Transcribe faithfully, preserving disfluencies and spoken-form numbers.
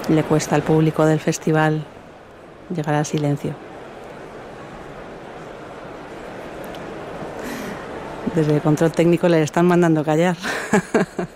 Le cuesta al público del festival llegar al silencio. Desde el control técnico le están mandando callar.